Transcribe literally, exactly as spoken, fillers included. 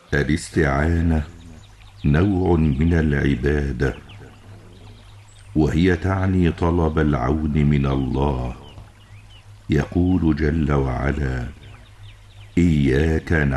الاستعانة نوع من العبادة، وهي تعني طلب العون من الله. يقول جل وعلا: إياك